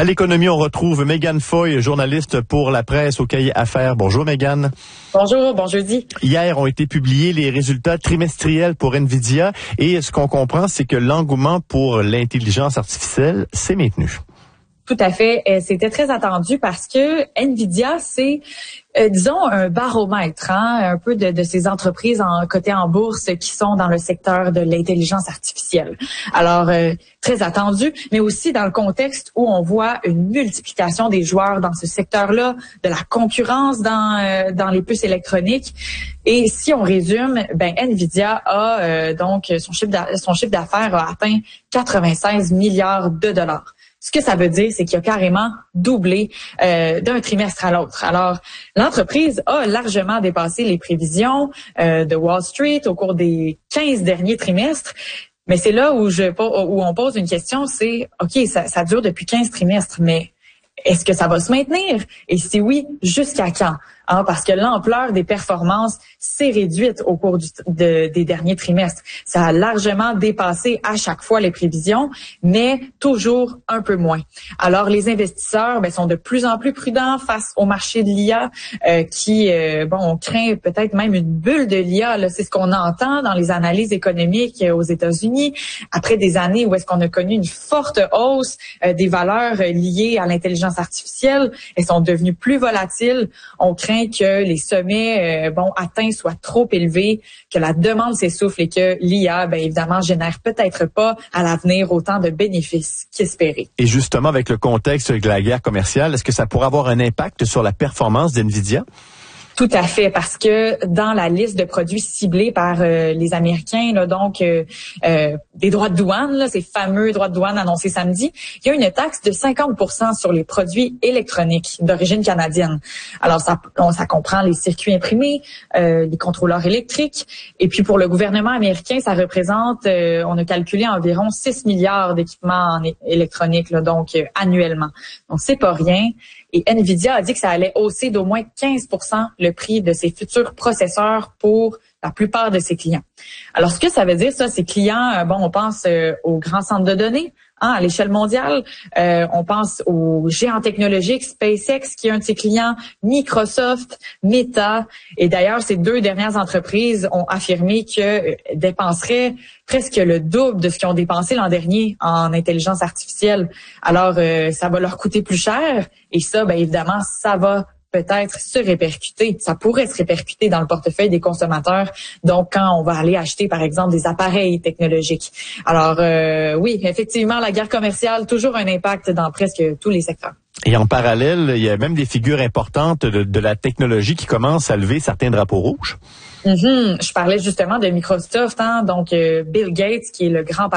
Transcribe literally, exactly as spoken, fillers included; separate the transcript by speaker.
Speaker 1: À l'économie, on retrouve Mégane Foy, journaliste pour la presse au Cahier Affaires. Bonjour Mégane.
Speaker 2: Bonjour, bon jeudi.
Speaker 1: Hier ont été publiés les résultats trimestriels pour Nvidia et ce qu'on comprend, c'est que l'engouement pour l'intelligence artificielle s'est maintenu.
Speaker 2: Tout à fait. C'était très attendu parce que Nvidia, c'est, euh, disons, un baromètre, hein, un peu de, de ces entreprises en cotées en bourse qui sont dans le secteur de l'intelligence artificielle. Alors, euh, très attendu, mais aussi dans le contexte où on voit une multiplication des joueurs dans ce secteur-là, de la concurrence dans euh, dans les puces électroniques. Et si on résume, ben Nvidia a euh, donc son chiffre d'a- son chiffre d'affaires a atteint quatre-vingt-seize milliards de dollars. Ce que ça veut dire, c'est qu'il a carrément doublé euh, d'un trimestre à l'autre. Alors, l'entreprise a largement dépassé les prévisions euh, de Wall Street au cours des quinze derniers trimestres. Mais c'est là où je où on pose une question, c'est OK, ça, ça dure depuis quinze trimestres, mais est-ce que ça va se maintenir? Et si oui, jusqu'à quand? Hein, parce que l'ampleur des performances s'est réduite au cours du, de, des derniers trimestres. Ça a largement dépassé à chaque fois les prévisions, mais toujours un peu moins. Alors, les investisseurs ben, sont de plus en plus prudents face au marché de l'I A euh, qui, euh, bon, on craint peut-être même une bulle de l'I A. Là, c'est ce qu'on entend dans les analyses économiques aux États-Unis. Après des années où est-ce qu'on a connu une forte hausse euh, des valeurs liées à l'intelligence artificielle, elles sont devenues plus volatiles. On craint que les sommets euh, bon atteints soient trop élevés, que la demande s'essouffle et que l'I A, bien évidemment, génère peut-être pas à l'avenir autant de bénéfices qu'espérés.
Speaker 1: Et justement, avec le contexte de la guerre commerciale, est-ce que ça pourrait avoir un impact sur la performance d'Nvidia?
Speaker 2: Tout à fait, parce que dans la liste de produits ciblés par euh, les Américains, là, donc euh, euh, des droits de douane, là, ces fameux droits de douane annoncés samedi, il y a une taxe de cinquante pour cent sur les produits électroniques d'origine canadienne. Alors, ça, on, ça comprend les circuits imprimés, euh, les contrôleurs électriques, et puis pour le gouvernement américain, ça représente, euh, on a calculé environ six milliards d'équipements en é- électroniques, là, donc euh, annuellement. Donc, c'est pas rien. Et Nvidia a dit que ça allait hausser d'au moins quinze pour cent le prix de ses futurs processeurs pour la plupart de ses clients. Alors, ce que ça veut dire, ça, ces clients, euh, bon, on pense euh, aux grands centres de données, hein, à l'échelle mondiale. Euh, on pense aux géants technologiques, SpaceX, qui est un de ses clients, Microsoft, Meta. Et d'ailleurs, ces deux dernières entreprises ont affirmé qu'elles dépenseraient presque le double de ce qu'ils ont dépensé l'an dernier en intelligence artificielle. Alors, euh, ça va leur coûter plus cher. Et ça, bien évidemment, ça va peut-être se répercuter. Ça pourrait se répercuter dans le portefeuille des consommateurs. Donc, quand on va aller acheter, par exemple, des appareils technologiques. Alors, euh, oui, effectivement, la guerre commerciale, toujours un impact dans presque tous les secteurs.
Speaker 1: Et en parallèle, il y a même des figures importantes de, de la technologie qui commencent à lever certains drapeaux rouges.
Speaker 2: Mm-hmm. Je parlais justement de Microsoft, hein, donc euh, Bill Gates, qui est le grand